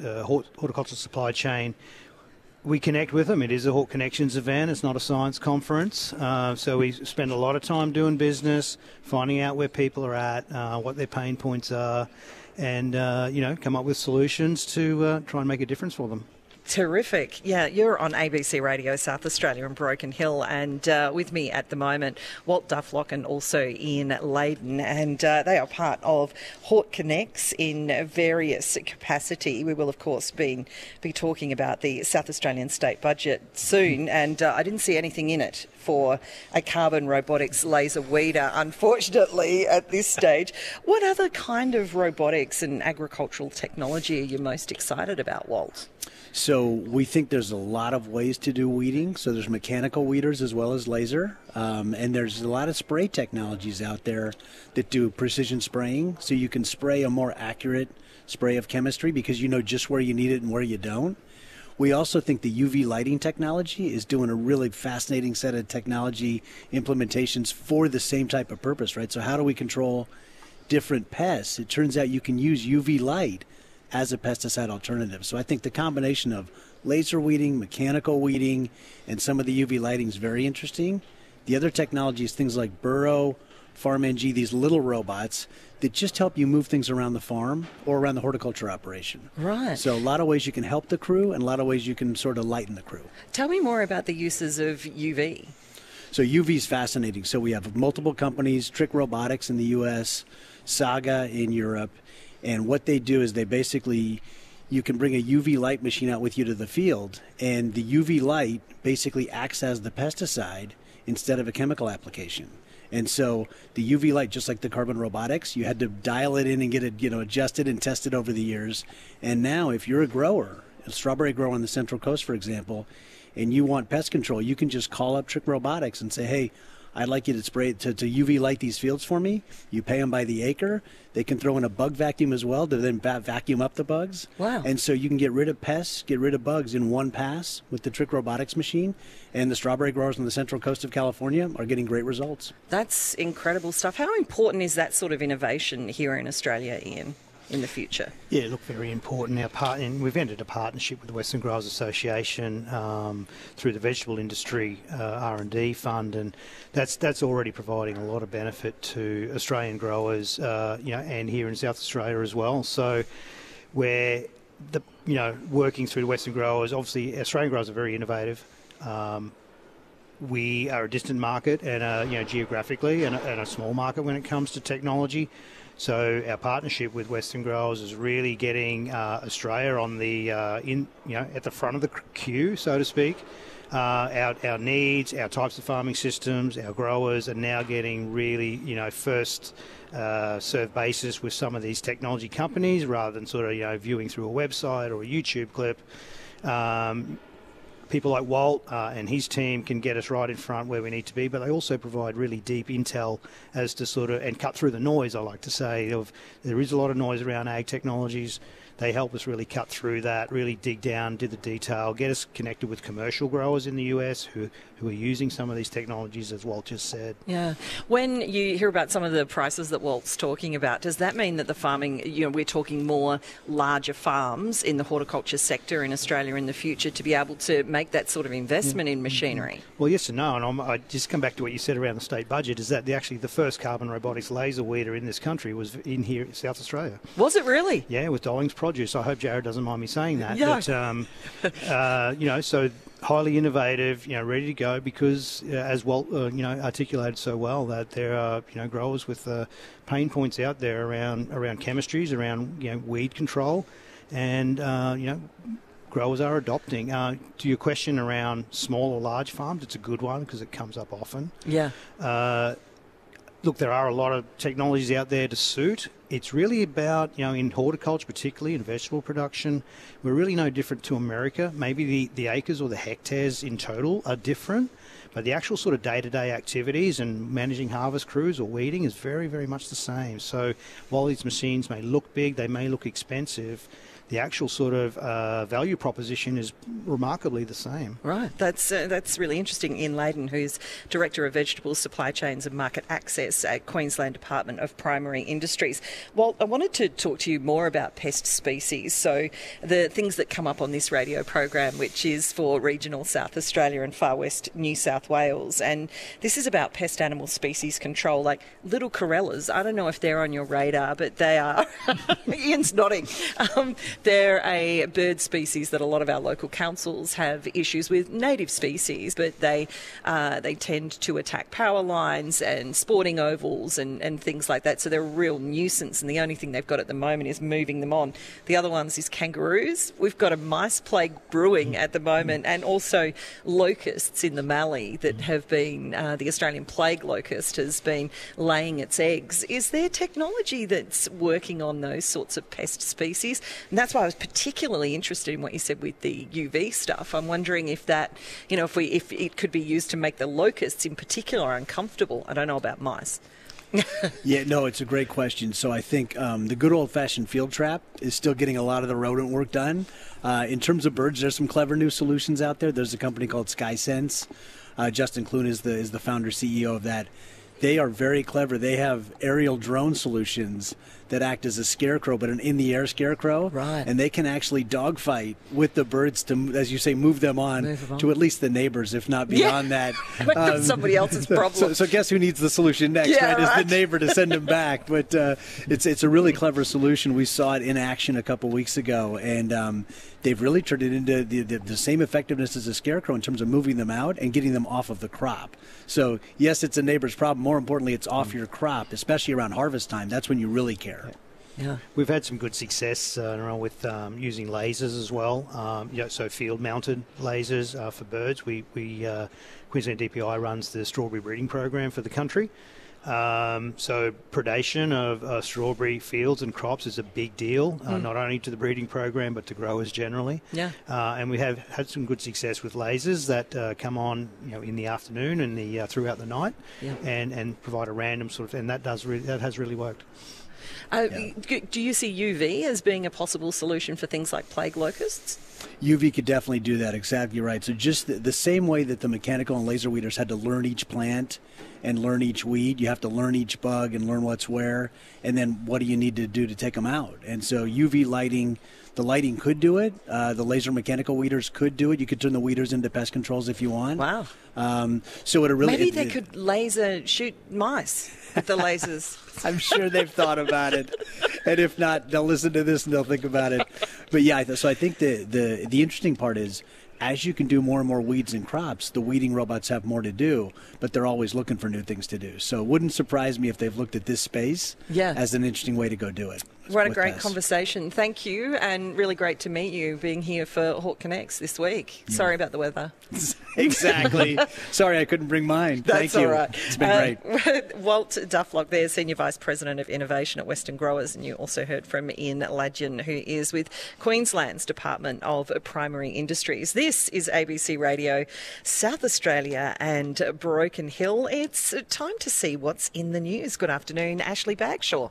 horticultural supply chain, we connect with them. It is a Hort Connections event. It's not a science conference. So we spend a lot of time doing business, finding out where people are at, what their pain points are, and, come up with solutions to try and make a difference for them. Terrific. Yeah, you're on ABC Radio South Australia in Broken Hill, and with me at the moment, Walt Duflock, also in Leyden, and they are part of Hort Connects in various capacity. We will, of course, be talking about the South Australian state budget soon, and I didn't see anything in it for a carbon robotics laser weeder, unfortunately, at this stage. What other kind of robotics and agricultural technology are you most excited about, Walt? So we think there's a lot of ways to do weeding. So there's mechanical weeders as well as laser. And there's a lot of spray technologies out there that do precision spraying. So you can spray a more accurate spray of chemistry because you know just where you need it and where you don't. We also think the UV lighting technology is doing a really fascinating set of technology implementations for the same type of purpose, right? So how do we control different pests? It turns out you can use UV light as a pesticide alternative. So I think the combination of laser weeding, mechanical weeding, and some of the UV lighting is very interesting. The other technology is things like Burrow, FarmNG, these little robots that just help you move things around the farm or around the horticulture operation. Right. So a lot of ways you can help the crew and a lot of ways you can sort of lighten the crew. Tell me more about the uses of UV. So UV is fascinating. So we have multiple companies, Trick Robotics in the U.S., Saga in Europe, and what they do is they basically, you can bring a UV light machine out with you to the field, and the UV light basically acts as the pesticide instead of a chemical application. And so the UV light, just like the carbon robotics, you had to dial it in and get it, adjusted and tested over the years. And now if you're a grower, a strawberry grower on the Central Coast, for example, and you want pest control, you can just call up Trick Robotics and say, hey, I'd like you to spray to UV light these fields for me. You pay them by the acre. They can throw in a bug vacuum as well to then vacuum up the bugs. Wow. And so you can get rid of pests, get rid of bugs in one pass with the Trick Robotics machine. And the strawberry growers on the Central Coast of California are getting great results. That's incredible stuff. How important is that sort of innovation here in Australia, Ian, in the future? Yeah, look, very important. We've entered a partnership with the Western Growers Association through the Vegetable Industry R&D Fund, and that's already providing a lot of benefit to Australian growers, and here in South Australia as well. So we're working through the Western growers. Obviously, Australian growers are very innovative. We are a distant market and geographically and a small market when it comes to technology. So our partnership with Western Growers is really getting Australia on the at the front of the queue, so to speak. Our needs, our types of farming systems, our growers are now getting really first serve basis with some of these technology companies rather than sort of viewing through a website or a YouTube clip. People like Walt and his team can get us right in front where we need to be, but they also provide really deep intel as to and cut through the noise, I like to say. There is a lot of noise around ag technologies. They help us really cut through that, really dig down, do the detail, get us connected with commercial growers in the US who are using some of these technologies, as Walt just said. Yeah. When you hear about some of the prices that Walt's talking about, does that mean that the farming, we're talking more larger farms in the horticulture sector in Australia in the future to be able to make that sort of investment in machinery? Well, yes and no. And I just come back to what you said around the state budget, is that the first carbon robotics laser weeder in this country was in here in South Australia. Was it really? Yeah, with Dollings Produce. I hope Jared doesn't mind me saying that. Yeah. But, so highly innovative, ready to go because, as Walt, articulated so well, that there are, growers with pain points out there around chemistries, around, weed control, and, growers are adopting. To your question around small or large farms, it's a good one because it comes up often. Yeah. Look, there are a lot of technologies out there to suit. It's really about, in horticulture, particularly in vegetable production, we're really no different to America. Maybe the acres or the hectares in total are different, but the actual sort of day-to-day activities and managing harvest crews or weeding is very, very much the same. So while these machines may look big, they may look expensive, the actual sort of value proposition is remarkably the same. Right, that's really interesting. Ian Layden, who's Director of Vegetable Supply Chains and Market Access at Queensland Department of Primary Industries. Well, I wanted to talk to you more about pest species. So the things that come up on this radio program, which is for regional South Australia and far west New South Wales. And this is about pest animal species control, like little corellas. I don't know if they're on your radar, but they are. Ian's nodding. They're a bird species that a lot of our local councils have issues with, native species, but they tend to attack power lines and sporting ovals and things like that. So they're a real nuisance, and the only thing they've got at the moment is moving them on. The other ones is kangaroos. We've got a mice plague brewing at the moment, and also locusts in the Mallee that have been, the Australian plague locust has been laying its eggs. Is there technology that's working on those sorts of pest species? And that's why I was particularly interested in what you said with the UV stuff. I'm wondering if that, if it could be used to make the locusts in particular uncomfortable. I don't know about mice. Yeah, no, it's a great question. So I think the good old-fashioned field trap is still getting a lot of the rodent work done. In terms of birds, there's some clever new solutions out there. There's a company called SkySense. Justin Clune is the founder CEO of that. They are very clever. They have aerial drone solutions that act as a scarecrow, but an in-the-air scarecrow. Right. And they can actually dogfight with the birds to, as you say, move them on to at least the neighbors, if not beyond that. Somebody else's problem. So guess who needs the solution next, right? Is the neighbor to send them back. But it's a really clever solution. We saw it in action a couple weeks ago, and they've really turned it into the same effectiveness as a scarecrow in terms of moving them out and getting them off of the crop. So, yes, it's a neighbor's problem. More importantly, it's off your crop, especially around harvest time. That's when you really care. Yeah. We've had some good success with using lasers as well. So field-mounted lasers for birds. Queensland DPI runs the strawberry breeding program for the country. So predation of strawberry fields and crops is a big deal, not only to the breeding program but to growers generally. Yeah. And we have had some good success with lasers that come on, in the afternoon and throughout the night, and provide a random sort of, and that has really worked. Do you see UV as being a possible solution for things like plague locusts? UV could definitely do that, exactly right. So just the same way that the mechanical and laser weeders had to learn each plant and learn each weed, you have to learn each bug and learn what's where, and then what do you need to do to take them out. And so UV lighting, the lighting could do it. The laser mechanical weeders could do it. You could turn the weeders into pest controls if you want. Wow. So it really maybe they could laser shoot mice with the lasers. I'm sure they've thought about it, and if not, they'll listen to this and they'll think about it. But yeah, so I think the interesting part is, as you can do more and more weeds and crops, the weeding robots have more to do, but they're always looking for new things to do. So it wouldn't surprise me if they've looked at this space as an interesting way to go do it. What a great conversation. Thank you, and really great to meet you being here for Hawk Connects this week. Sorry about the weather. Exactly. Sorry I couldn't bring mine. That's Thank you. All right. It's been great. Walt Dufflock there, Senior Vice President of Innovation at Western Growers, and you also heard from Ian Layden, who is with Queensland's Department of Primary Industries. This is ABC Radio South Australia and Broken Hill. It's time to see what's in the news. Good afternoon, Ashley Bagshaw.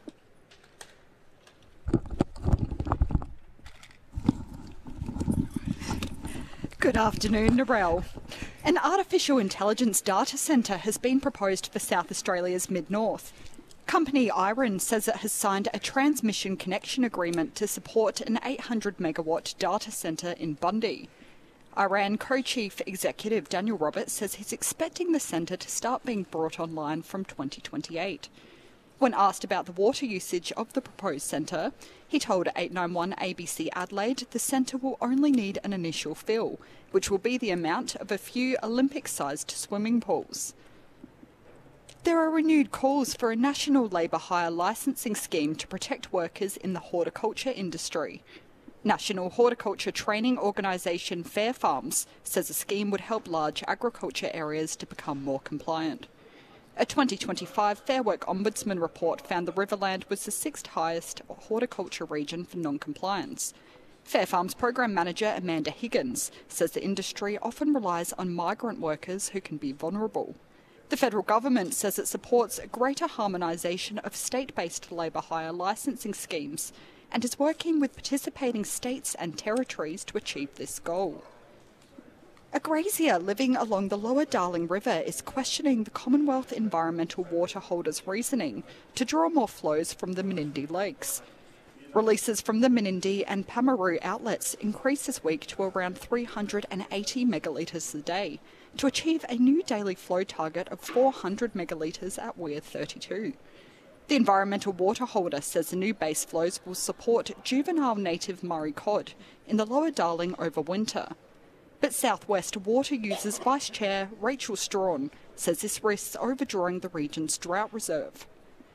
Good afternoon, Narelle. An artificial intelligence data centre has been proposed for South Australia's Mid-North. Company Iron says it has signed a transmission connection agreement to support an 800 megawatt data centre in Bundy. Iran co-chief executive Daniel Roberts says he's expecting the centre to start being brought online from 2028. When asked about the water usage of the proposed centre, he told 891 ABC Adelaide the centre will only need an initial fill, which will be the amount of a few Olympic-sized swimming pools. There are renewed calls for a national labour hire licensing scheme to protect workers in the horticulture industry. National Horticulture Training Organisation Fair Farms says a scheme would help large agriculture areas to become more compliant. A 2025 Fair Work Ombudsman report found the Riverland was the 6th highest horticulture region for non-compliance. Fair Farms Program Manager Amanda Higgins says the industry often relies on migrant workers who can be vulnerable. The federal government says it supports greater harmonisation of state-based labour hire licensing schemes and is working with participating states and territories to achieve this goal. A grazier living along the lower Darling River is questioning the Commonwealth Environmental Water Holders' reasoning to draw more flows from the Menindee Lakes. Releases from the Menindee and Pamaroo outlets increased this week to around 380 megalitres a day to achieve a new daily flow target of 400 megalitres at Weir 32. The environmental water holder says the new base flows will support juvenile native Murray cod in the lower Darling over winter. But Southwest Water Users Vice Chair Rachel Strawn says this risks overdrawing the region's drought reserve.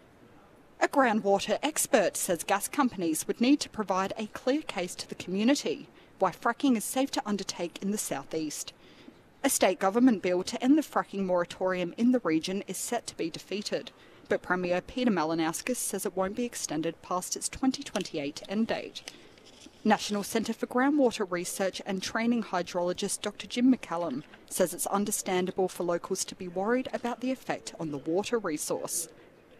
A groundwater expert says gas companies would need to provide a clear case to the community why fracking is safe to undertake in the southeast. A state government bill to end the fracking moratorium in the region is set to be defeated, but Premier Peter Malinauskas says it won't be extended past its 2028 end date. National Centre for Groundwater Research and Training hydrologist Dr Jim McCallum says it's understandable for locals to be worried about the effect on the water resource.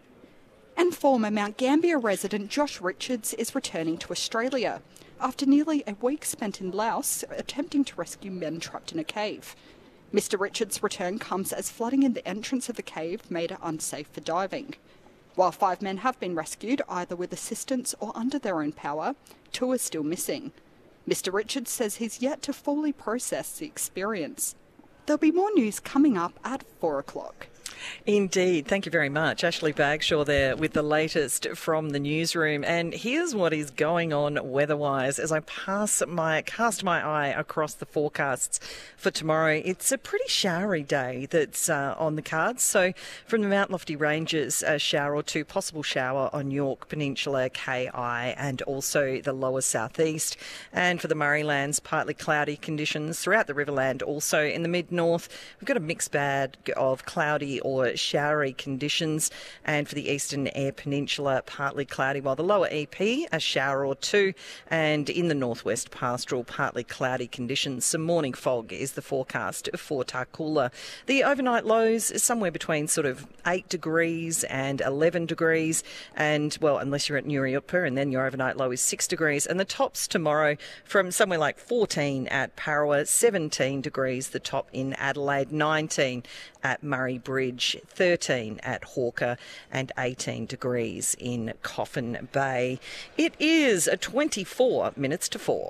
And former Mount Gambier resident Josh Richards is returning to Australia after nearly a week spent in Laos attempting to rescue men trapped in a cave. Mr Richards' return comes as flooding in the entrance of the cave made it unsafe for diving. While 5 men have been rescued, either with assistance or under their own power, 2 are still missing. Mr Richards says he's yet to fully process the experience. There'll be more news coming up at 4 o'clock. Indeed. Thank you very much. Ashley Bagshaw there with the latest from the newsroom. And here's what is going on weather-wise as I cast my eye across the forecasts for tomorrow. It's a pretty showery day that's on the cards. So from the Mount Lofty Ranges, a shower or two, possible shower on York Peninsula, KI, and also the lower southeast. And for the Murraylands, partly cloudy conditions throughout the Riverland. Also in the mid-north, we've got a mixed bag of cloudy or showery conditions, and for the Eastern Eyre Peninsula, partly cloudy, while the lower EP, a shower or two, and in the northwest pastoral, partly cloudy conditions. Some morning fog is the forecast for Tarcoola. The overnight lows is somewhere between sort of 8 degrees and 11 degrees, and, well, unless you're at Nuriupa, and then your overnight low is 6 degrees, and the tops tomorrow from somewhere like 14 at Parawa, 17 degrees, the top in Adelaide, 19 at Murray Bridge, 13 at Hawker, and 18 degrees in Coffin Bay. It is 24 minutes to 4.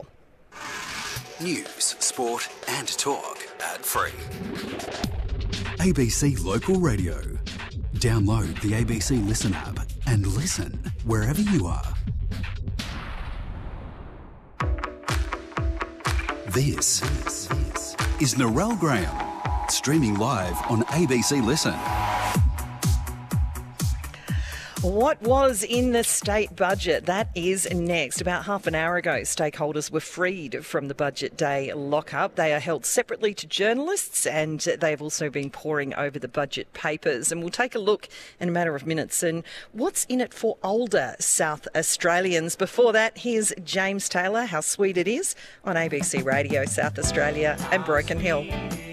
News, sport and talk ad-free. ABC Local Radio. Download the ABC Listen app and listen wherever you are. This is Narelle Graham, streaming live on ABC Listen. What was in the state budget? That is next. About half an hour ago, stakeholders were freed from the budget day lockup. They are held separately to journalists, and they have also been poring over the budget papers. And we'll take a look in a matter of minutes and what's in it for older South Australians. Before that, here's James Taylor, How Sweet It Is, on ABC Radio South Australia and Broken Hill.